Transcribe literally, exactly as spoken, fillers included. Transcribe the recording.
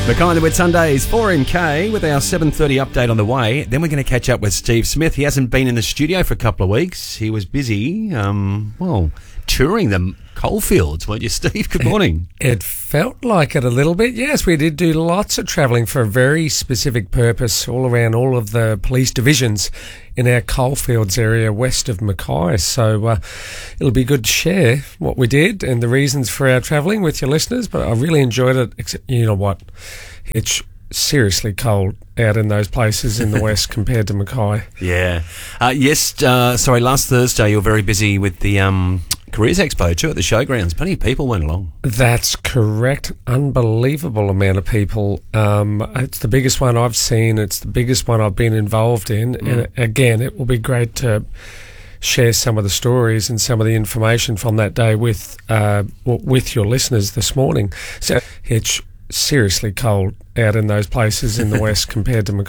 Mackay with Sundays, four M K, with our seven thirty update on the way. Then we're going to catch up with Steve Smith. He hasn't been in the studio for a couple of weeks. He was busy, um, well, touring the coalfields, weren't you, Steve? Good morning. It felt like it a little bit. Yes, we did do lots of travelling for a very specific purpose all around all of the police divisions in our coalfields area west of Mackay. So uh, it'll be good to share what we did and the reasons for our travelling with your listeners. But I really enjoyed it, except, you know what, it's seriously cold out in those places in the west compared to Mackay. Yeah. Uh, yes, uh, sorry, last Thursday you were very busy with the um, Careers Expo too at the showgrounds. Plenty of people went along. That's correct. Unbelievable amount of people. Um, it's the biggest one I've seen. It's the biggest one I've been involved in. Mm. And again, it will be great to share some of the stories and some of the information from that day with uh, with your listeners this morning. So it's seriously cold out in those places in the west compared to Mackay.